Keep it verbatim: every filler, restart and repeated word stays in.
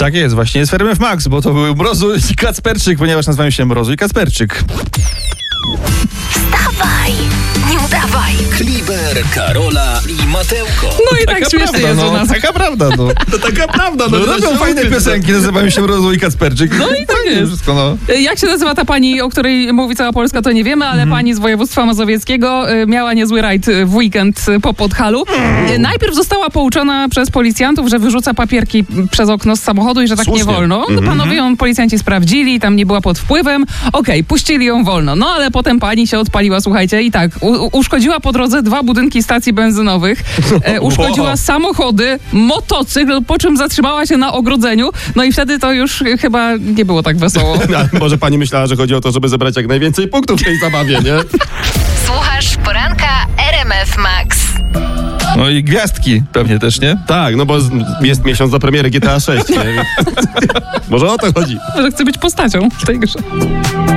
Tak jest, właśnie jest w R M F Max, bo to był Mrozu i Kacperczyk, ponieważ nazywają się Mrozu i Kacperczyk. Wstawaj, nie udawaj. Kliber, Karola i Mateuko. No i tak Taka śmiesznie prawda, jest no, u nas. taka prawda, no. To taka prawda. No, robią fajne piosenki, nazywają się Mrozu i Kacperczyk. No i tak Fajnie jest. Wszystko, no. Jak się nazywa ta pani, o której mówi cała Polska, to nie wiemy, ale Mhm. pani z województwa mazowieckiego y, miała niezły rajd y, w weekend y, po Podhalu. Y, Najpierw została pouczona przez policjantów, że wyrzuca papierki przez okno z samochodu i że tak Słusznie. nie wolno. No, panowie ją policjanci sprawdzili, tam nie była pod wpływem. Okej, puścili ją wolno. No ale potem pani się odpaliła, słuchajcie, i tak, u- uszkodziła po drodze dwa budynki stacji benzynowych, e, uszkodziła Wow. samochody, motocykl, po czym zatrzymała się na ogrodzeniu. No i wtedy to już y, chyba nie było tak wesoło. A może pani myślała, że chodzi o to, żeby zebrać jak najwięcej punktów w tej zabawie, nie? Słuchasz poranka R M F Max. No i gwiazdki pewnie też, nie? Tak, no bo z- jest miesiąc do premiery G T A sześć, nie? Może o to chodzi. Że chce być postacią w tej grze.